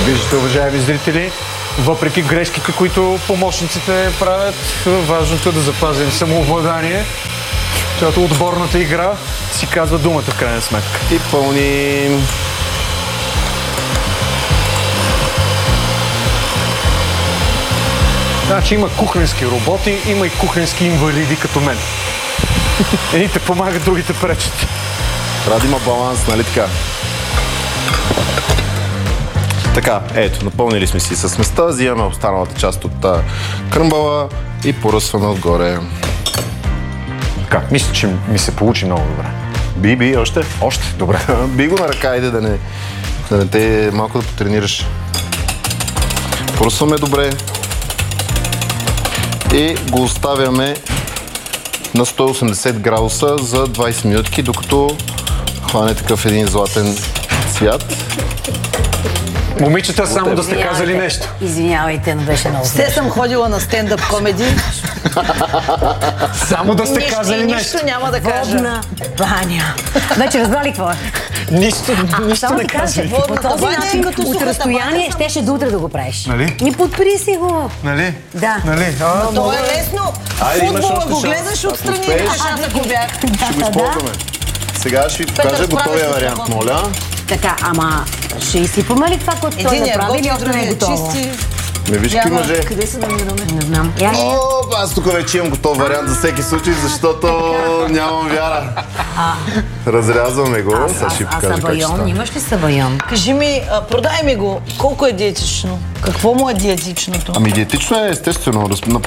Виждате, уважаеми зрители, въпреки грешките, които помощниците правят, важното е да запазим самообладание, защото отборната игра си казва думата в крайна сметка. И пълним. Значи има кухненски роботи, има и кухненски инвалиди като мен. Едните помагат, другите пречат. Трябва да има баланс, нали така? Така, ето, напълнили сме си с места, взимаме останалата част от кръмбала и поръсваме отгоре. Така, мисля, че ми се получи много добре. Би, още? Още? Добре. Би го на ръка, айде да не те малко да потренираш. Поръсваме добре и го оставяме на 180 градуса за 20 минутки, докато хване такъв един златен цвят. Момичета, само да сте казали нещо. Извинявайте, но беше много Все съм ходила на стендъп комеди. Само да сте казали нещо. Нищо няма да кажа. Водна баня. Вече разбрали какво е? Нищо Само не ти кажа, казали. по този начин, от разстояние, щеше до утре да го правиш. Нали? Ни подпри си го. Нали? Да. Нали? То е лесно. Айде, имаш Футбола още го шанс. гледаш Ако отстрани и успееш, нещата го бях. ще го използваме. Сега ще ви покажа готовия вариант, моля. Така, ама ще изсипаме ли това, което той Единият направи или готви, още не е другият готово? чисти. Ме виж какви мъже. Къде се намираме? Не знам. О, аз тук вече имам готов вариант за всеки случай, защото нямам вяра. Разрязваме го. Сега ще ви А покажа как ще сабайон? стане. Имаш ли сабайон? Кажи ми, продай ми го. Колко е диетично? Какво му е диетичното? Ами диетично е естествено.